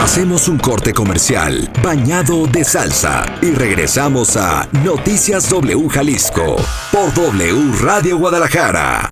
Hacemos un corte comercial bañado de salsa y regresamos a Noticias W Jalisco por W Radio Guadalajara.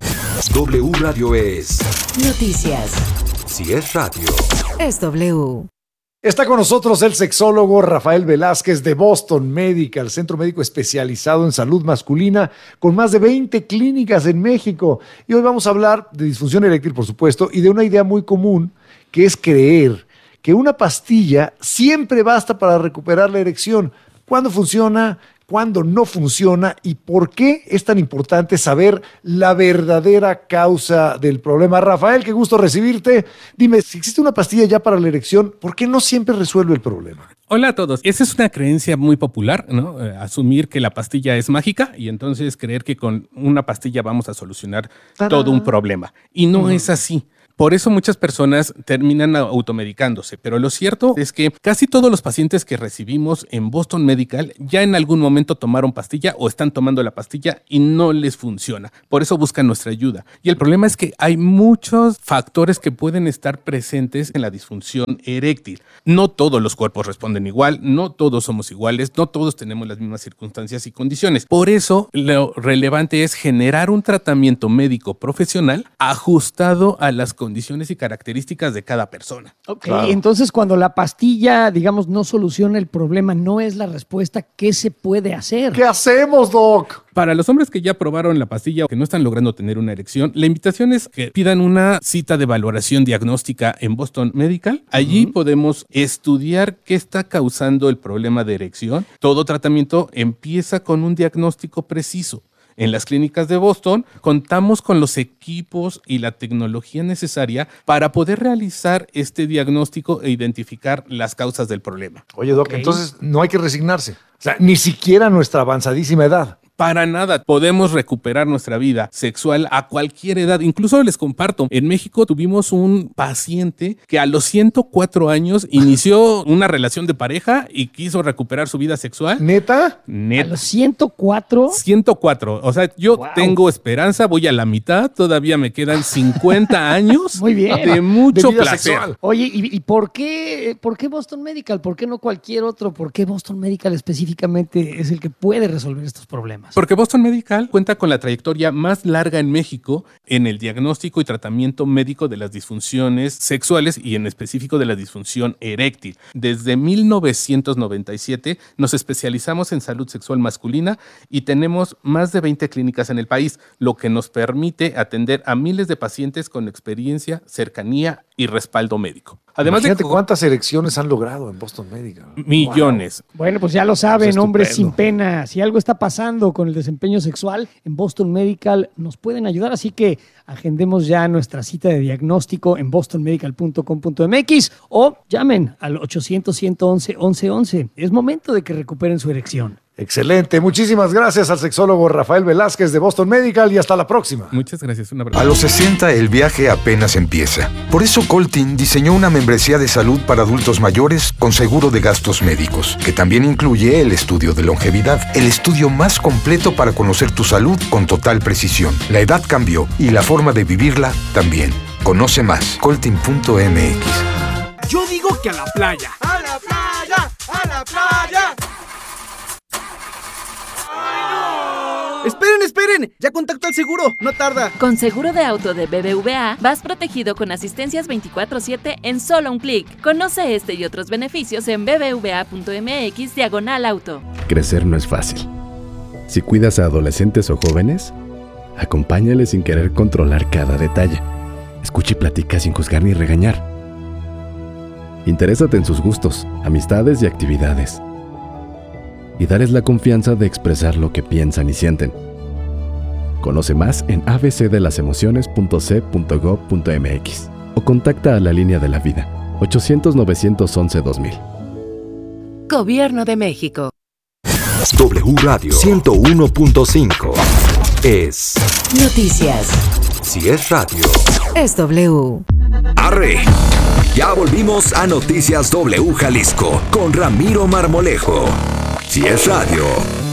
W Radio es noticias. Si es radio, es W. Está con nosotros el sexólogo Rafael Velázquez de Boston Medical, centro médico especializado en salud masculina, con más de 20 clínicas en México. Y hoy vamos a hablar de disfunción eréctil, por supuesto, y de una idea muy común, que es creer que una pastilla siempre basta para recuperar la erección. ¿Cuándo funciona? ¿Cuándo no funciona? ¿Y por qué es tan importante saber la verdadera causa del problema? Rafael, qué gusto recibirte. Dime, si existe una pastilla ya para la erección, ¿por qué no siempre resuelve el problema? Hola a todos. Esa es una creencia muy popular, ¿no? Asumir que la pastilla es mágica y entonces creer que con una pastilla vamos a solucionar todo un problema. Y no es así. Por eso muchas personas terminan automedicándose, pero lo cierto es que casi todos los pacientes que recibimos en Boston Medical ya en algún momento tomaron pastilla o están tomando la pastilla y no les funciona. Por eso buscan nuestra ayuda. Y el problema es que hay muchos factores que pueden estar presentes en la disfunción eréctil. No todos los cuerpos responden igual, no todos somos iguales, no todos tenemos las mismas circunstancias y condiciones. Por eso lo relevante es generar un tratamiento médico profesional ajustado a las condiciones y características de cada persona. Ok, Claro. Entonces cuando la pastilla, digamos, no soluciona el problema, no es la respuesta, ¿qué se puede hacer? ¿Qué hacemos, Doc? Para los hombres que ya probaron la pastilla o que no están logrando tener una erección, la invitación es que pidan una cita de valoración diagnóstica en Boston Medical. Allí podemos estudiar qué está causando el problema de erección. Todo tratamiento empieza con un diagnóstico preciso. En las clínicas de Boston contamos con los equipos y la tecnología necesaria para poder realizar este diagnóstico e identificar las causas del problema. Oye, Doc, entonces no hay que resignarse. O sea, ni siquiera a nuestra avanzadísima edad. Para nada, podemos recuperar nuestra vida sexual a cualquier edad. Incluso les comparto, en México tuvimos un paciente que a los 104 años inició una relación de pareja y quiso recuperar su vida sexual. ¿Neta? A Neta. los 104. 104. O sea, yo Wow. tengo esperanza, voy a la mitad, todavía me quedan 50 años Muy bien. de mucho De vida placer. sexual. Oye, ¿y por qué Boston Medical? ¿Por qué no cualquier otro? ¿Por qué Boston Medical específicamente es el que puede resolver estos problemas? Porque Boston Medical cuenta con la trayectoria más larga en México en el diagnóstico y tratamiento médico de las disfunciones sexuales y en específico de la disfunción eréctil. Desde 1997 nos especializamos en salud sexual masculina y tenemos más de 20 clínicas en el país, lo que nos permite atender a miles de pacientes con experiencia, cercanía y respaldo médico. Además Imagínate de cuántas erecciones han logrado en Boston Medical. millones. Bueno, pues ya lo saben, Pues hombres estupendo. sin pena. Si algo está pasando con el desempeño sexual, en Boston Medical nos pueden ayudar. Así que agendemos ya nuestra cita de diagnóstico en bostonmedical.com.mx o llamen al 800-111-1111. Es momento de que recuperen su erección. Excelente. Muchísimas gracias al sexólogo Rafael Velázquez de Boston Medical y hasta la próxima. Muchas gracias. Un A abrazo. los 60 el viaje apenas empieza. Por eso Coltin diseñó una membresía de salud para adultos mayores con seguro de gastos médicos, que también incluye el estudio de longevidad, el estudio más completo para conocer tu salud con total precisión. La edad cambió y la forma de vivirla también. Conoce más, coltin.mx. Yo digo que a la playa. ¡A la playa! ¡A la playa! ¡Esperen, esperen! ¡Ya contacto al seguro! ¡No tarda! Con seguro de auto de BBVA, vas protegido con asistencias 24/7 en solo un clic. Conoce este y otros beneficios en bbva.mx/auto. Crecer no es fácil. Si cuidas a adolescentes o jóvenes, acompáñales sin querer controlar cada detalle. Escucha y platica sin juzgar ni regañar. Interésate en sus gustos, amistades y actividades. Y darles la confianza de expresar lo que piensan y sienten. Conoce más en abcdelasemociones.c.gov.mx o contacta a la línea de la vida 800-911-2000. Gobierno de México. W Radio 101.5 es Noticias. Si es radio. Es W. ¡Arre! Ya volvimos a Noticias W Jalisco con Ramiro Marmolejo. Si es radio,